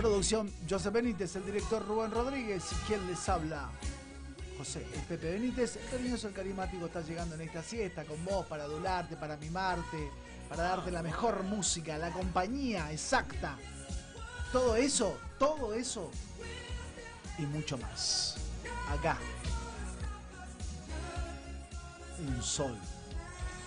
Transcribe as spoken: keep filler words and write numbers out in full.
producción, José Benítez, el director Rubén Rodríguez, y quien les habla, José, el Pepe Benítez, el cariñoso, el carismático, está llegando en esta siesta con vos para adularte, para mimarte, para darte la mejor música, la compañía exacta. Todo eso, todo eso y mucho más. Acá, un sol